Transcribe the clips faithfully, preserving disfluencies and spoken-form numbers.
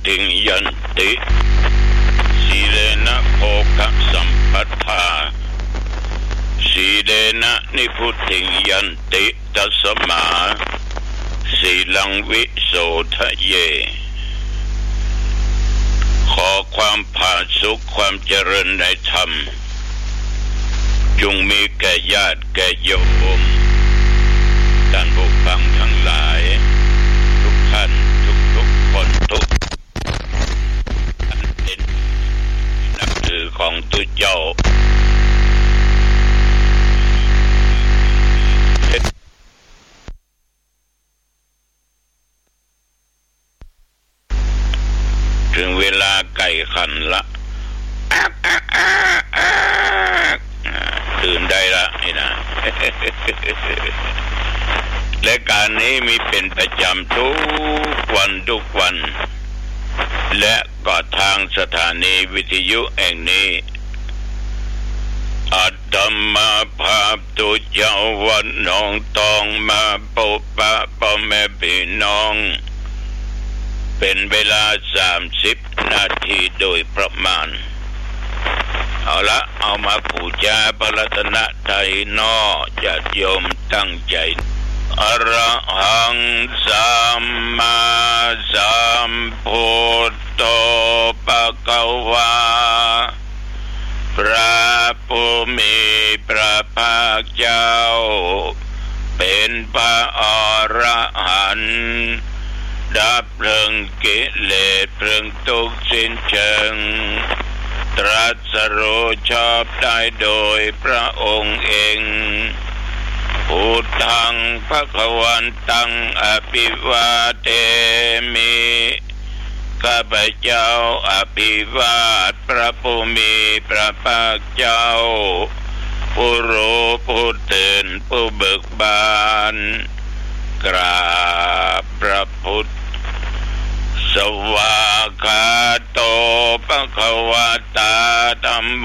ติยันติสีเลนะโภคสัมปทาสีเลนะนิพุติยันติตัสมาสีลังวิโสทะเยขอความผาสุขความเจริญในธรรมจงมีแก่ญาติแก่โยมท่านผู้ฟังทั้งหลายทุกท่านทุกทุกคนทุกท่านเป็นนับถือของตุเจ้าถึงเวลาไก่ขันละตื่นได้ละนี่นะ และการนี้มีเป็นประจำทุกวันทุกวันและก็ทางสถานีวิทยุแห่งนี้อาตมาภาพตุเจ้าวันน้องตองมาปะปะปะแม่พี่น้องเป็นเวลาสามสิบนาทีโดยประมาณเอาละเอามาปูชาพระรัตนตรัยนอญาติโยมตั้งใจอรหังสัมมาสัมพุทโธภะคะวาพระผู้มีพระภาคเจ้าเป็นพระอรหันต์ดับเพลิงกิเลสเพลิงทุกข์สิ้นเชิงตรัสรู้ชอบได้โดยพระองค์เองพุทธังภวันตังอภิวาเทมิข้าพเจ้าอภิวาทพระผู้มีพระภาคเจ้าผู้รู้ผู้ตื่นผู้เบิกบานกราบพระพุทธสวากขาโตภควตาธัมโม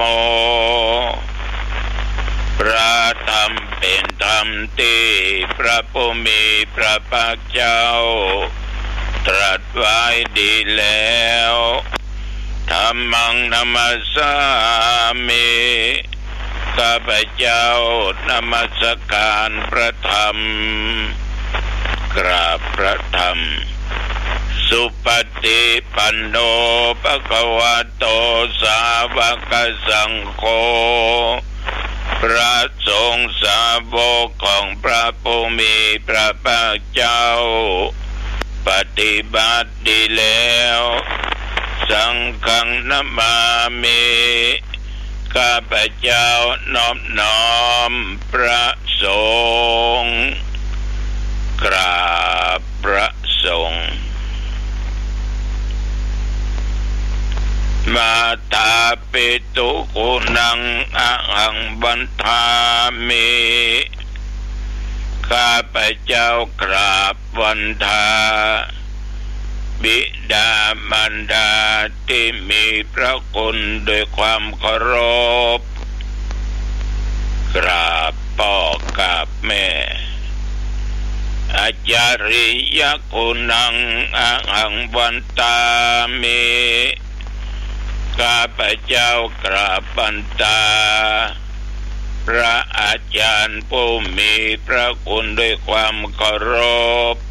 พระธรรมเป็นธรรมที่พระผู้มีพระภาคเจ้าตรัสไว้ดีแล้วธัมมังนัมมัสสามิข้าพเจ้านมัสการพระธรรมกราบพระธรรมสุปฏิปันโนภควโตสาวกสังโฆพระสงฆ์สาวกของพระผู้มีพระภาคเจ้าปฏิบัติดีแล้วสังฆังนะมามิข้าพเจ้านอบน้อมพระสงฆ์กราบพระสงฆ์มาตาปิตุกุนังอะหังบันทามิข้าพเจ้ากราบวันทาบิดามารดาที่มีพระคุณด้วยความเคารพกราบพ่อกราบแม่อาจาริยคุณังอะหังวันตามิข้าพเจ้ากราบบันตาพระอาจารย์ผู้มีพระคุณด้วยความเคารพ